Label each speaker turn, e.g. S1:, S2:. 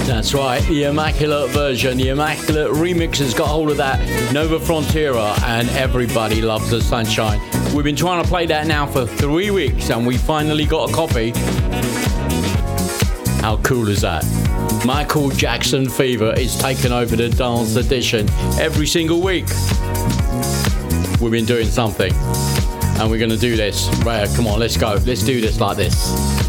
S1: That's right, the Immaculate version, the Immaculate remix has got hold of that Nova Frontiera, and everybody loves the Sunshine. We've been trying to play that now for 3 weeks and we finally got a copy. How cool is that? Michael Jackson Fever is taking over the dance edition every single week. We've been doing something and we're going to do this. Right, come on, let's go. Let's do this like this.